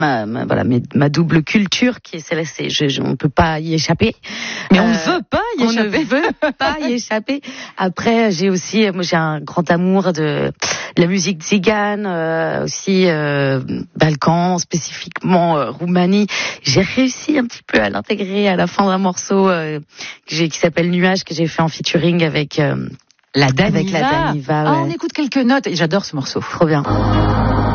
ma double culture qui est celle, on peut pas y échapper. Mais on ne veut pas y échapper. On ne veut pas y échapper. Après, j'ai un grand amour de la musique tzigane, aussi Balkans, spécifiquement Roumanie. J'ai réussi un petit peu à l'intégrer à la fin d'un morceau qui s'appelle Nuages, que j'ai fait en featuring avec la Daniva. Avec la Daniva. Ah, on écoute quelques notes et j'adore ce morceau. Trop bien.